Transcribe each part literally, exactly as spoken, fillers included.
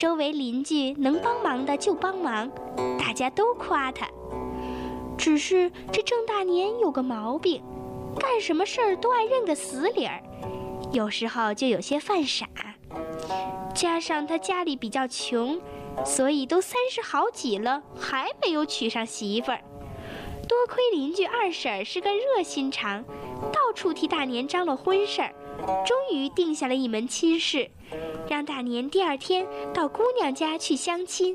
周围邻居能帮忙的就帮忙，大家都夸他。只是这郑大年有个毛病，干什么事儿都爱认个死理儿，有时候就有些犯傻。加上他家里比较穷，所以都三十好几了，还没有娶上媳妇儿。多亏邻居二婶是个热心肠，到处替大年张罗婚事儿，终于定下了一门亲事，让大年第二天到姑娘家去相亲。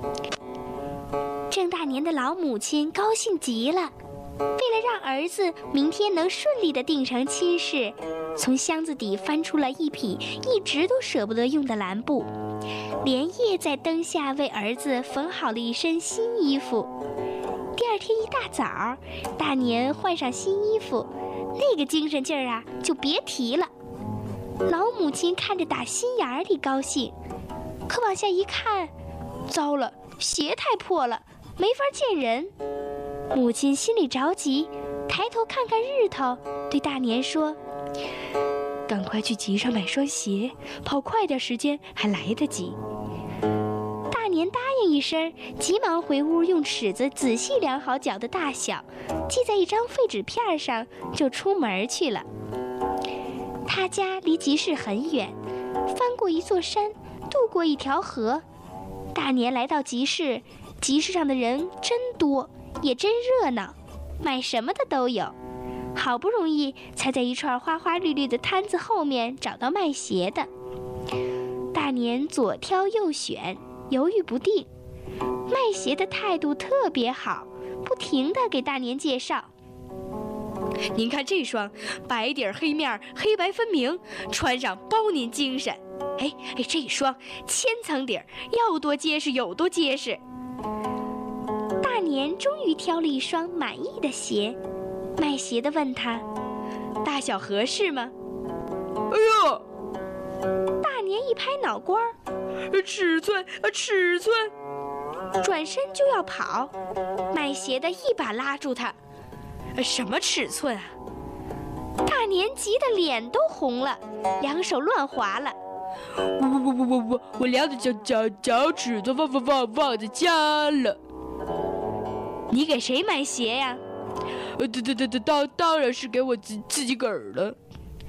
郑大年的老母亲高兴极了，为了让儿子明天能顺利地定成亲事，从箱子底翻出了一匹一直都舍不得用的蓝布，连夜在灯下为儿子缝好了一身新衣服。第二天一大早，大年换上新衣服，那个精神劲儿啊，就别提了。老母亲看着打心眼里高兴，可往下一看，糟了，鞋太破了，没法见人。母亲心里着急，抬头看看日头，对大年说：“赶快去集上买双鞋，跑快点时间还来得及。”大年答应一声，急忙回屋用尺子仔细量好脚的大小，记在一张废纸片上，就出门去了。他家离集市很远，翻过一座山，渡过一条河。大年来到集市，集市上的人真多，也真热闹，买什么的都有。好不容易才在一串花花绿绿的摊子后面找到卖鞋的。大年左挑右选，犹豫不定。卖鞋的态度特别好，不停地给大年介绍：“您看这双，白底儿黑面，黑白分明，穿上包您精神。哎哎，这双千层底儿，要多结实有多结实。”大年终于挑了一双满意的鞋，卖鞋的问他：“大小合适吗？”“ 哎呀！” 大年一拍脑瓜儿：“ 尺寸，尺寸！” 转身就要跑，卖鞋的一把拉住他：“什么尺寸啊？”大年急得脸都红了，两手乱划了：“ 我我我我我我量的脚脚脚趾都忘忘忘忘在家了。”“ 你给谁买鞋呀？”“ 呃，对对对对，当当然是给我自自己个儿了。”“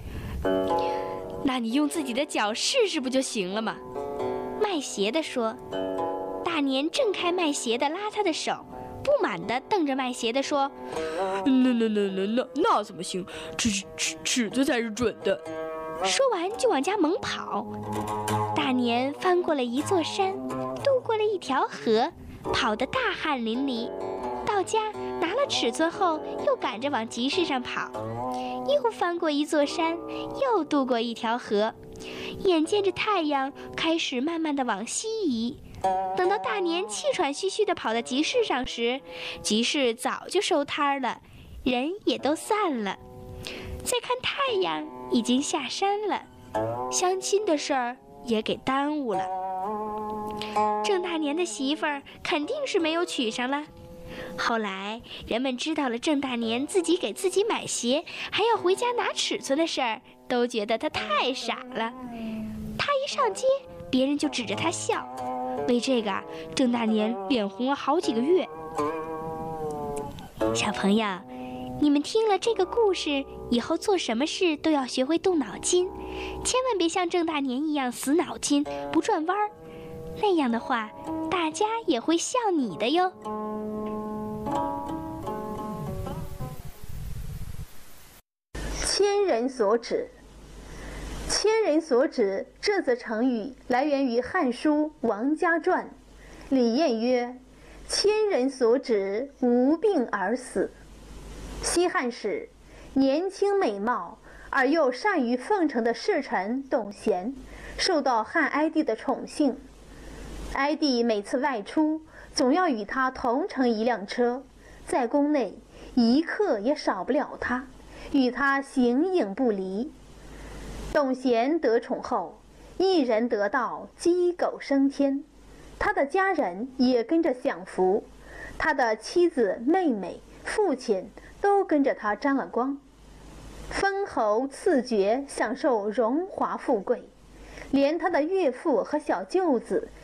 那你用自己的脚试试不就行了吗？”卖鞋的说。大年挣开卖鞋的拉他的手，不满地瞪着卖鞋的说：“ 那那那那那那怎么行？尺尺尺子才是准的。” 说完就往家猛跑。大年翻过了一座山，渡过了一条河，跑得大汗淋漓。到家拿了尺寸后，又赶着往集市上跑，又翻过一座山，又渡过一条河。眼见着太阳开始慢慢地往西移，等到大年气喘吁吁地跑到集市上时，集市早就收摊了，人也都散了。再看太阳已经下山了，相亲的事儿也给耽误了。郑大年的媳妇儿肯定是没有娶上了。后来人们知道了郑大年自己给自己买鞋，还要回家拿尺寸的事儿，都觉得他太傻了。他一上街，别人就指着他笑。为这个啊，郑大年脸红了好几个月。小朋友，你们听了这个故事以后，做什么事都要学会动脑筋，千万别像郑大年一样死脑筋不转弯儿，那样的话，大家也会笑你的哟。 千人所指，千人所指这则成语来源于《汉书·王家传》，李晏曰：“千人所指，无病而死。”西汉时，年轻美貌而又善于奉承的侍臣董贤，受到汉哀帝的宠幸。哀帝每次外出，总要与他同乘一辆车，在宫内一刻也少不了他，与他形影不离。董贤得宠后，一人得道，鸡狗升天，他的家人也跟着享福，他的妻子、妹妹、父亲都跟着他沾了光，封侯赐爵，享受荣华富贵，连他的岳父和小舅子